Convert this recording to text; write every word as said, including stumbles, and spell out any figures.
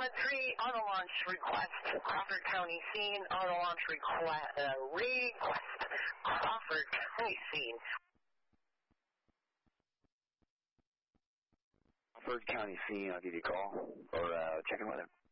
one three, auto launch request. Crawford County scene, auto launch request. Uh, request. Crawford County scene. Crawford County scene, I'll give you a call. Or uh, check in weather.